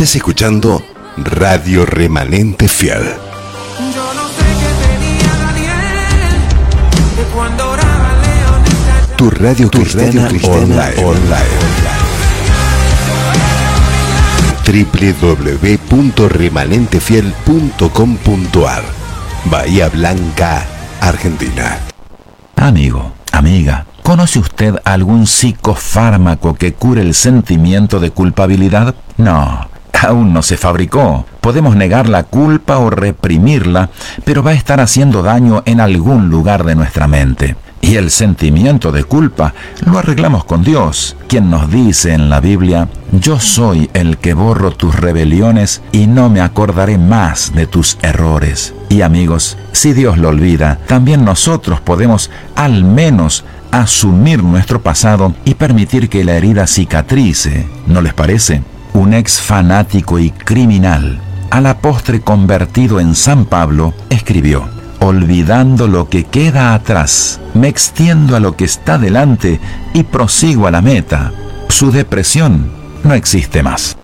Estás escuchando Radio Remanente Fiel. Yo no sé qué tenía Daniel, de cuando oraba León. Tu radio cristiana online. www.remanentefiel.com.ar Bahía Blanca, Argentina. Amigo, amiga, ¿conoce usted algún psicofármaco que cure el sentimiento de culpabilidad? No, aún no se fabricó. Podemos negar la culpa o reprimirla, pero va a estar haciendo daño en algún lugar de nuestra mente. Y el sentimiento de culpa lo arreglamos con Dios, quien nos dice en la Biblia: yo soy el que borro tus rebeliones y no me acordaré más de tus errores. Y amigos, si Dios lo olvida, también nosotros podemos al menos asumir nuestro pasado y permitir que la herida cicatrice, ¿no les parece? Un ex fanático y criminal, a la postre convertido en San Pablo, escribió: olvidando lo que queda atrás, me extiendo a lo que está delante y prosigo a la meta. Su depresión no existe más.